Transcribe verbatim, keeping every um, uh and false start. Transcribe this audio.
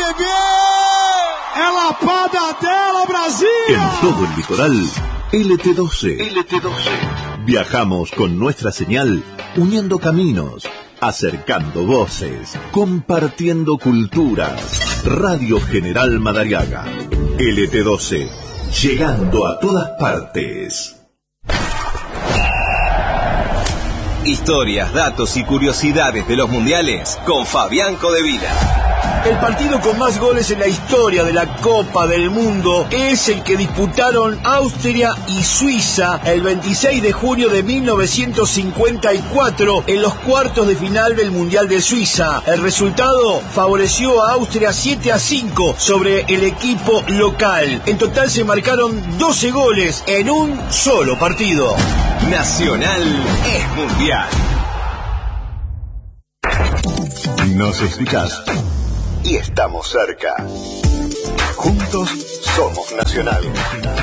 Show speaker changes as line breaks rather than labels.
bebê! É Lapada dela, Brasil!
En todo el litoral, L T doce. L T doce. Viajamos con nuestra señal, uniendo caminos, acercando voces, compartiendo culturas. Radio General Madariaga. L T doce. Llegando a todas partes.
Historias, datos y curiosidades de los mundiales con Fabián Codevila.
El partido con más goles en la historia de la Copa del Mundo es el que disputaron Austria y Suiza el veintiséis de junio de mil novecientos cincuenta y cuatro en los cuartos de final del Mundial de Suiza. El resultado favoreció a Austria siete a cinco sobre el equipo local. En total se marcaron doce goles en un solo partido.
Nacional es mundial.
Nos escuchás y estamos cerca. Juntos somos Nacional.